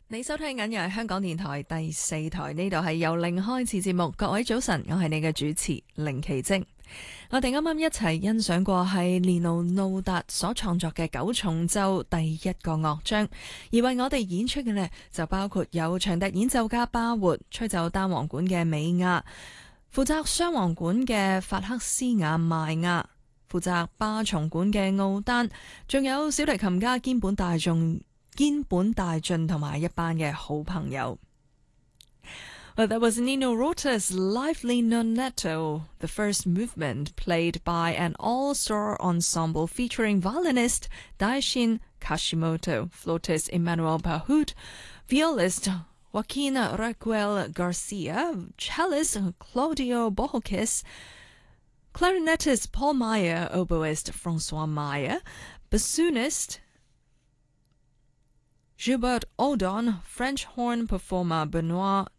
你收聽緊嘅係香港電台第4台，呢度係由零開始節目。各位早晨，我係你嘅主持凌奇晶。我哋啱啱一齊欣賞過係連奴怒達所創作嘅九重奏第一個樂章，而為我哋演出嘅呢，就包括有長笛演奏家巴活、吹奏單簧管嘅美亞、負責雙簧管嘅法克斯亞邁亞、負責巴松管嘅奧丹，仲有小提琴家兼本大進同埋一班嘅好朋友。Well, that was Nino Rota's lively nonetto, the first movement played by an all-star ensemble featuring violinist Daishin Kashimoto, flautist Emmanuel Pahud, violist Joaquin Raquel Garcia, cellist Claudio Bohokis, clarinetist Paul Meyer, oboist Francois Meyer, bassoonist Gilbert Odon, French horn performer Benoit